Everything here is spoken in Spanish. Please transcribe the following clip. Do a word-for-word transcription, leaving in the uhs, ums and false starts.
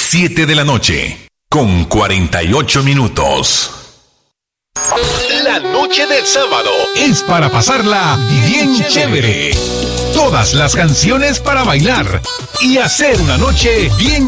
siete de la noche, con cuarenta y ocho minutos. La noche del sábado es para pasarla bien, bien chévere. Todas las canciones para bailar y hacer una noche bien